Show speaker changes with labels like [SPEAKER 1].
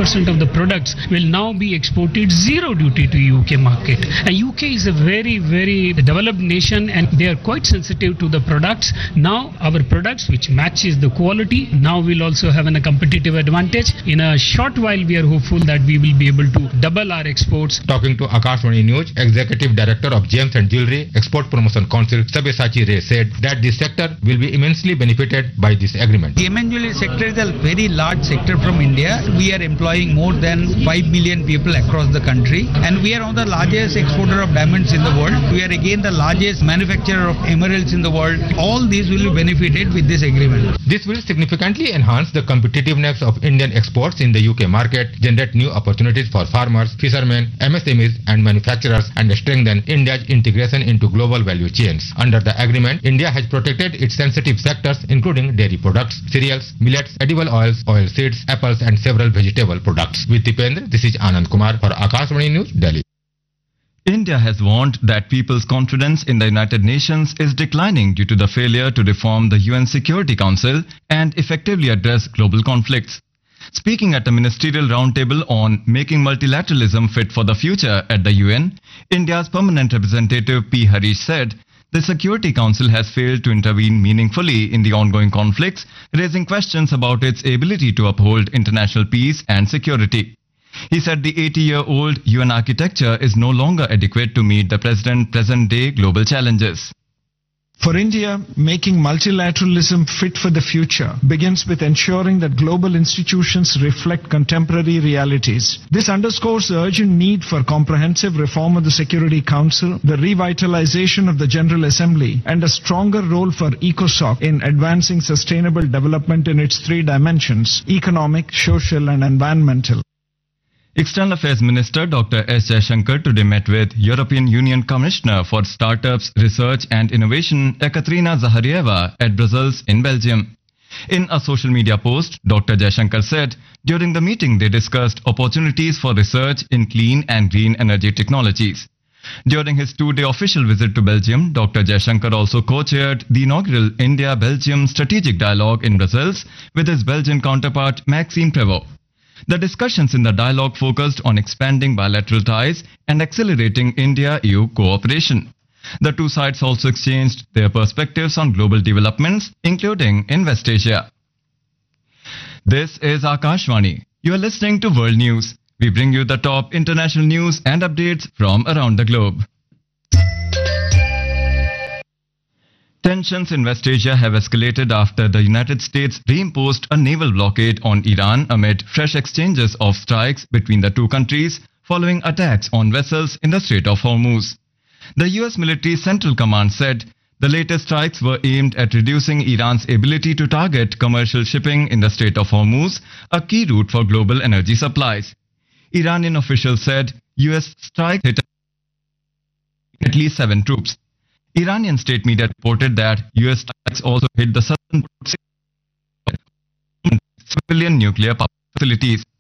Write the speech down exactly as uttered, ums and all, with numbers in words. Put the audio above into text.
[SPEAKER 1] percent of the products will now be exported zero duty to U K market. And U K is a very, very developed nation and they are quite sensitive to the products. Now our products which matches the quality now will also have an, a competitive advantage. In a short while we are hopeful that we will be able to double our exports.
[SPEAKER 2] Talking to Akashvani News, Executive Director of Gems and Jewelry Export Promotion Council Sabyasachi Ray said that the sector will be immensely benefited by this agreement.
[SPEAKER 3] Gem and Jewelry sector is a very large sector from India. We are employing more than five million people across the country and we are one of the largest exporter of diamonds in the world. We are again the largest manufacturer of emeralds in the world. All these will be benefited with this agreement.
[SPEAKER 2] This will significantly enhance the competitiveness of Indian exports in the U K market, generate new opportunities for farmers, fishermen, M S M Es and manufacturers and strengthen India's integration into global value chains. Under the agreement, India has protected its sensitive sectors including dairy products, cereals, millets, edible oils, oil seeds, apples and several vegetable products. With Dipendra, this is Anand Kumar for Akashvani News, Delhi.
[SPEAKER 4] India has warned that people's confidence in the United Nations is declining due to the failure to reform the U N Security Council and effectively address global conflicts. Speaking at a ministerial roundtable on making multilateralism fit for the future at the U N, India's permanent representative P. Harish said, the Security Council has failed to intervene meaningfully in the ongoing conflicts, raising questions about its ability to uphold international peace and security. He said the eighty-year-old U N architecture is no longer adequate to meet the present present-day global challenges.
[SPEAKER 5] For India, making multilateralism fit for the future begins with ensuring that global institutions reflect contemporary realities. This underscores the urgent need for comprehensive reform of the Security Council, the revitalization of the General Assembly, and a stronger role for ECOSOC in advancing sustainable development in its three dimensions: economic, social, and environmental.
[SPEAKER 4] External Affairs Minister Doctor S. Jaishankar today met with European Union Commissioner for Startups, Research and Innovation Ekaterina Zaharieva at Brussels in Belgium. In a social media post, Doctor Jaishankar said during the meeting they discussed opportunities for research in clean and green energy technologies. During his two-day official visit to Belgium, Doctor Jaishankar also co-chaired the inaugural India-Belgium Strategic Dialogue in Brussels with his Belgian counterpart Maxime Prévost. The discussions in the dialogue focused on expanding bilateral ties and accelerating India-E U cooperation. The two sides also exchanged their perspectives on global developments, including in West Asia. This is Akashvani. You are listening to World News. We bring you the top international news and updates from around the globe. Tensions in West Asia have escalated after the United States reimposed a naval blockade on Iran amid fresh exchanges of strikes between the two countries following attacks on vessels in the Strait of Hormuz. The U S military Central Command said the latest strikes were aimed at reducing Iran's ability to target commercial shipping in the Strait of Hormuz, a key route for global energy supplies. Iranian officials said U S strikes hit at least seven troops. Iranian state media reported that U S strikes also hit the southern civilian nuclear power facilities.